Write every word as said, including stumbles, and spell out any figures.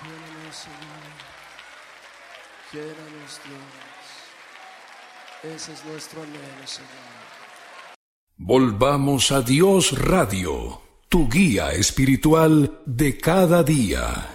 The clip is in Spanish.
Llénanos, Señor. Llénanos, Dios. Ese es nuestro anhelo, Señor. Volvamos a Dios Radio, tu guía espiritual de cada día.